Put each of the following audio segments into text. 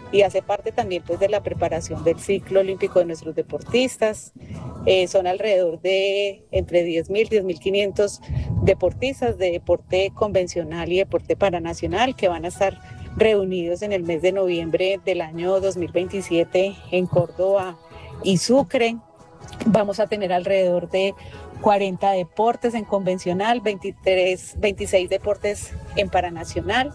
y hace parte también pues de la preparación del ciclo olímpico de nuestros deportistas. Son alrededor de entre 10.000, 10.500 deportistas de deporte convencional y deporte paranacional que van a estar reunidos en el mes de noviembre del año 2027 en Córdoba y Sucre. Vamos a tener alrededor de 40 deportes en convencional, 26 deportes en paranacional.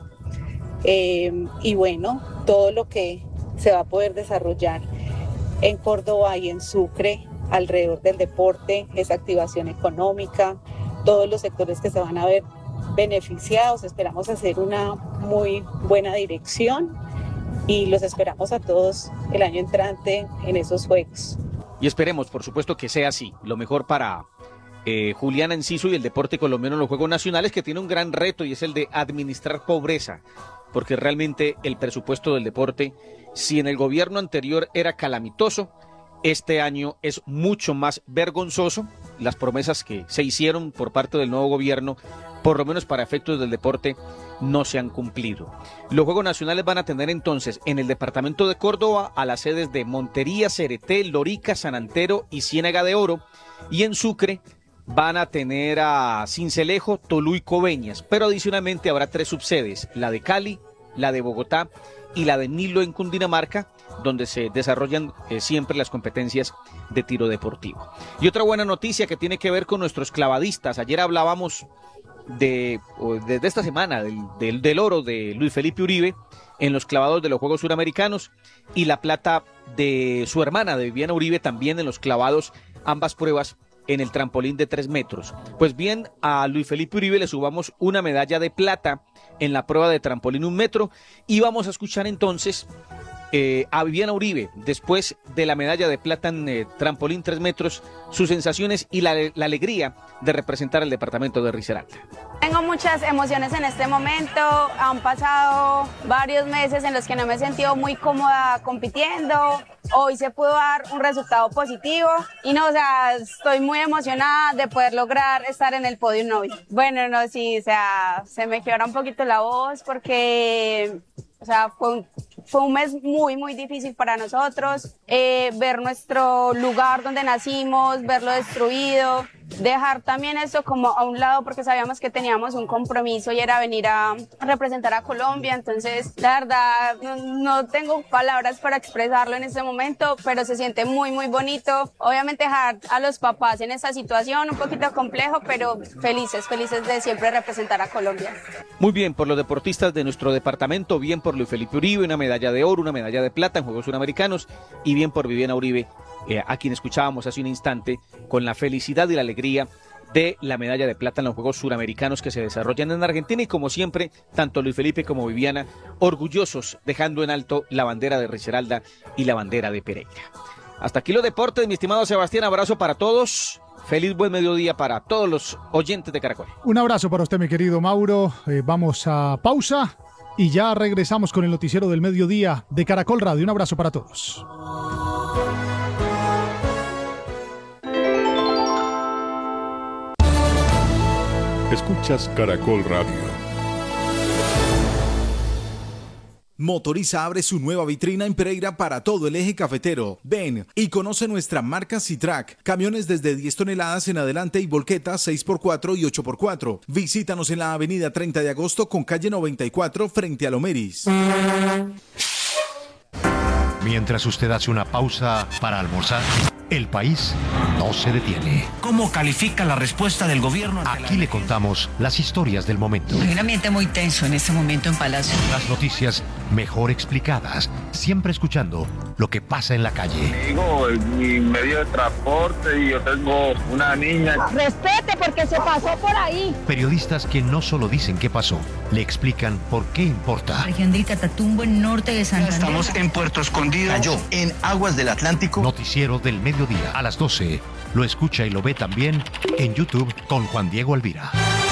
Y bueno, todo lo que se va a poder desarrollar en Córdoba y en Sucre alrededor del deporte, esa activación económica, todos los sectores que se van a ver beneficiados. Esperamos hacer una muy buena dirección y los esperamos a todos el año entrante en esos Juegos. Y esperemos, por supuesto, que sea así, lo mejor para Juliana Enciso y el deporte colombiano en los Juegos Nacionales, que tiene un gran reto y es el de administrar pobreza, porque realmente el presupuesto del deporte, si en el gobierno anterior era calamitoso, este año es mucho más vergonzoso. Las promesas que se hicieron por parte del nuevo gobierno, por lo menos para efectos del deporte, no se han cumplido. Los Juegos Nacionales van a tener entonces en el departamento de Córdoba a las sedes de Montería, Cereté, Lorica, San Antero y Ciénaga de Oro, y en Sucre van a tener a Sincelejo, Tolú y Coveñas, pero adicionalmente habrá 3 subsedes, la de Cali, la de Bogotá y la de Nilo en Cundinamarca, donde se desarrollan siempre las competencias de tiro deportivo. Y otra buena noticia que tiene que ver con nuestros clavadistas. Ayer hablábamos de esta semana del oro de Luis Felipe Uribe en los clavados de los Juegos Suramericanos y la plata de su hermana, de Viviana Uribe, también en los clavados, ambas pruebas en el trampolín de 3 metros. Pues bien, a Luis Felipe Uribe le subamos una medalla de plata en la prueba de trampolín 1 metro y vamos a escuchar entonces a Viviana Uribe, después de la medalla de plata en trampolín 3 metros, sus sensaciones y la alegría de representar al departamento de Risaralda. Tengo muchas emociones en este momento, han pasado varios meses en los que no me he sentido muy cómoda compitiendo, hoy se pudo dar un resultado positivo y no, o sea, estoy muy emocionada de poder lograr estar en el podio hoy. Bueno, no, sí, o sea, se me quiebra un poquito la voz porque, o sea, fue un mes muy, muy difícil para nosotros, ver nuestro lugar donde nacimos, verlo destruido, dejar también eso como a un lado porque sabíamos que teníamos un compromiso y era venir a representar a Colombia. Entonces, la verdad, no tengo palabras para expresarlo en este momento, pero se siente muy, muy bonito. Obviamente dejar a los papás en esa situación, un poquito complejo, pero felices de siempre representar a Colombia. Muy bien por los deportistas de nuestro departamento, bien por Luis Felipe Uribe, una medalla de oro, una medalla de plata en Juegos Suramericanos, y bien por Viviana Uribe, a quien escuchábamos hace un instante con la felicidad y la alegría de la medalla de plata en los Juegos Suramericanos que se desarrollan en Argentina. Y como siempre, tanto Luis Felipe como Viviana orgullosos, dejando en alto la bandera de Risaralda y la bandera de Pereira. Hasta aquí los deportes, mi estimado Sebastián, abrazo para todos. Feliz buen mediodía para todos los oyentes de Caracol. Un abrazo para usted, mi querido Mauro. Vamos a pausa y ya regresamos con el noticiero del mediodía de Caracol Radio. Un abrazo para todos. Escuchas Caracol Radio. Motoriza abre su nueva vitrina en Pereira para todo el eje cafetero. Ven y conoce nuestra marca Citrac. Camiones desde 10 toneladas en adelante y volquetas 6x4 y 8x4. Visítanos en la avenida 30 de agosto con calle 94 frente a Lomeris. Mientras usted hace una pausa para almorzar, el país no se detiene. ¿Cómo califica la respuesta del gobierno? Aquí le contamos las historias del momento. Hay un ambiente muy tenso en este momento en Palacio. Las noticias mejor explicadas, siempre escuchando lo que pasa en la calle. Digo, mi medio de transporte y yo tengo una niña. Respete porque se pasó por ahí. Periodistas que no solo dicen qué pasó, le explican por qué importa. Región del Catatumbo, en norte de Santander. Estamos en Puerto Escondido. Cayó en aguas del Atlántico. Noticiero del mediodía a las 12. Lo escucha y lo ve también en YouTube con Juan Diego Alvira.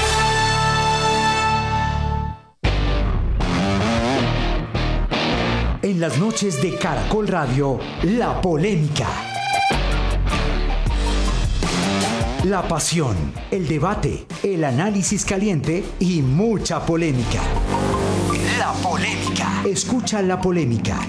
En las noches de Caracol Radio, la polémica. La pasión, el debate, el análisis caliente y mucha polémica. La polémica. Escucha la polémica